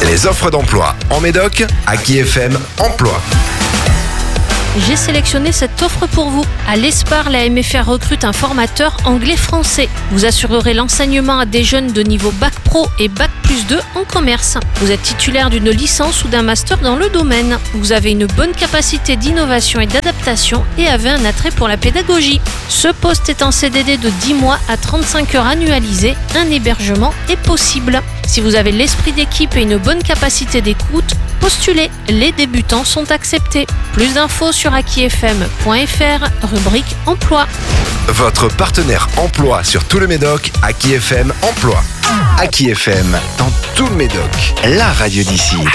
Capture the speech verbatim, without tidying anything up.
Les offres d'emploi en Médoc, Aki F M Emploi. J'ai sélectionné cette offre pour vous. À l'Espar, la M F R recrute un formateur anglais-français. Vous assurerez l'enseignement à des jeunes de niveau bac pro et bac plus deux en commerce. Vous êtes titulaire d'une licence ou d'un master dans le domaine. Vous avez une bonne capacité d'innovation et d'adaptation et avez un attrait pour la pédagogie. Ce poste est en C D D de dix mois à trente-cinq heures annualisées. Un hébergement est possible. Si vous avez l'esprit d'équipe et une bonne capacité d'écoute, postulez. Les débutants sont acceptés. Plus d'infos sur aki f m point f r, rubrique emploi. Votre partenaire emploi sur tout le Médoc, Aki F M Emploi. Aki F M dans tout le Médoc, la radio d'ici.